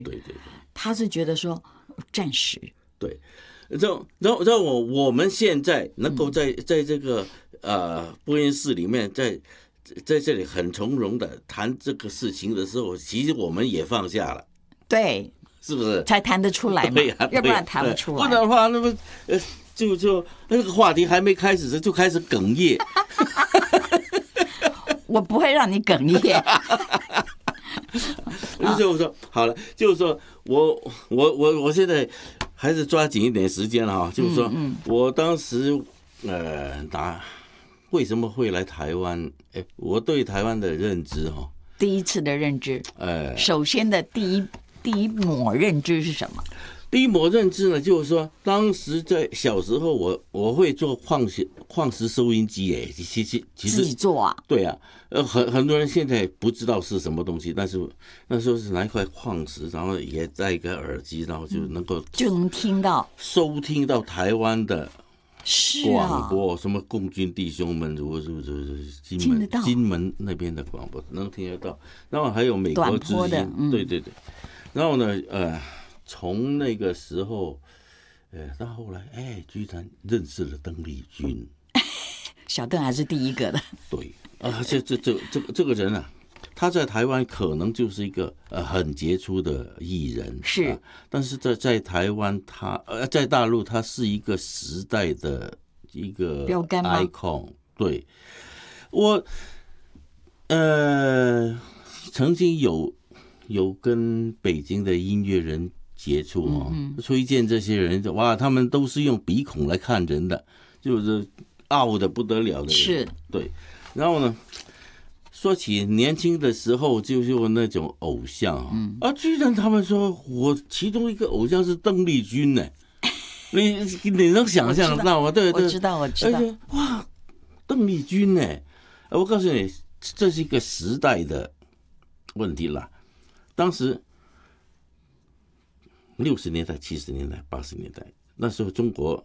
对对对， 他是觉得说暂时。 对，然后我们现在能够在这个播音室里面，在这里很从容的谈这个事情的时候，其实我们也放下了， 对， 是不是？ 才谈得出来嘛， 对呀， 要不然谈不出来。 不然的话，那么就那个话题还没开始就开始哽咽。 我不会让你哽咽。 就是说好了，就是说我现在还是抓紧一点时间哈，就是说我当时为什么会来台湾？我对台湾的认知哈， 第一次的认知，首先的第一抹认知是什么？ 第一抹认知呢，就是说，当时在小时候我会做矿石收音机，其实自己做啊？ 对啊，很多人现在不知道是什么东西，但是那时候是拿一块矿石，然后也带一个耳机，然后就能够收听到台湾的广播，什么共军弟兄们，如金门那边的广播能听得到，然后还有美国之音，对对对，然后呢，从那个时候，到后来，居然认识了邓丽君。 小邓还是第一个的。 对啊，这个人啊，他在台湾可能就是一个很杰出的艺人， 是， 但是在台湾在大陆他是一个时代的一个标杆吗 icon。对，我曾经有跟北京的音乐人接触推荐这些人，哇，他们都是用鼻孔来看人的，就是傲的不得了的人。 是， 对。然后呢，说起年轻的时候就是那种偶像居然他们说我其中一个偶像是邓丽君呢，你能想象得到吗？对对， 我知道。 哇，邓丽君呢？我告诉你，这是一个时代的问题啦。当时60年代、70年代、80年代，那时候中国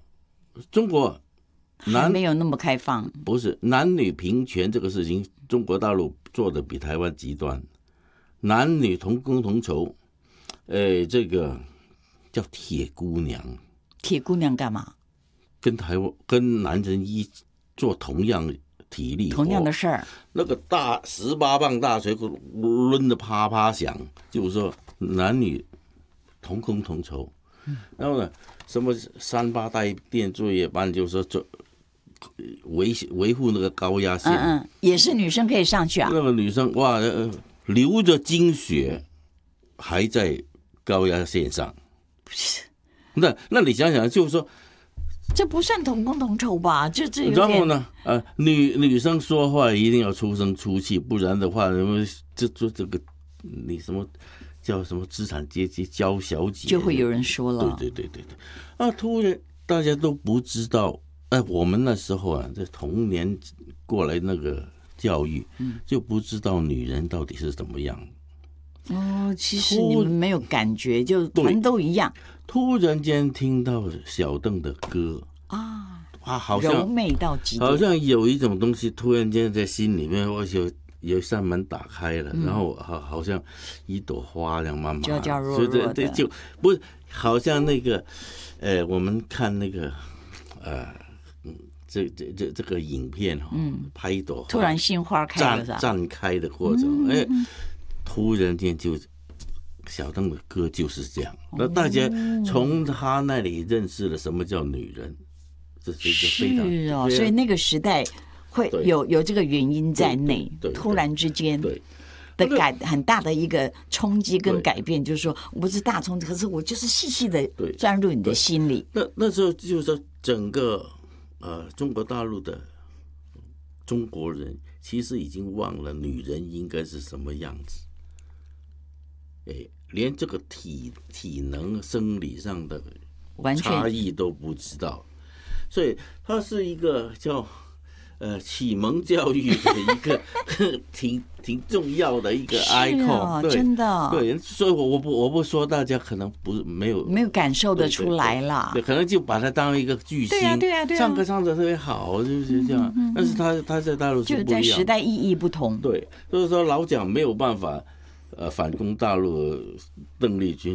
还没有那么开放， 不是男女平权这个事情，中国大陆做的比台湾极端，男女同工同酬，这个叫铁姑娘。 铁姑娘干嘛？ 跟男人做同样体力活， 同样的事儿。 那个大18磅大锤抡得啪啪响，就是说男女同工同酬。然后呢，什么38代电作业班，就是说维护那个高压线， 也是女生可以上去啊。 那个女生哇，流着精血还在高压线上。那你想想，就是说， 这不算同工同酬吧？这有点。 然后呢，女生说话一定要出声出气，不然的话，这个你什么叫什么资产阶级娇小姐， 就会有人说了。 对。突然大家都不知道，我们那时候啊，在童年过来那个教育，就不知道女人到底是怎么样。 其实你们没有感觉，就全都一样。 突然间听到小邓的歌好像柔美到极点， 好像有一种东西突然间在心里面，我有一扇门打开了，然后好像一朵花这样慢慢娇弱弱的， 就不是好像那个我们看那个这个影片拍一朵花， 突然心花开了， 绽开的过程，突然间就小邓的歌就是这样，那大家从他那里认识了什么叫女人，这是一个非常所以那个时代会有这个原因在内，突然之间的很大的一个冲击跟改变，就是说我不是大冲击，可是我就是细细的钻入你的心里。 那时候就是说整个中国大陆的中国人其实已经忘了女人应该是什么样子，连这个体能生理上的差异都不知道，所以它是一个叫启蒙教育的一个挺重要的一个 icon， 对， 真的对，所以我不说大家可能没有感受得出来啦， 对，可能就把它当一个巨星， 对啊， 唱歌唱得特别好，就是这样。但是他在大陆是不一样， 就在时代意义不同， 对，所以说老蒋没有办法反攻大陆邓丽君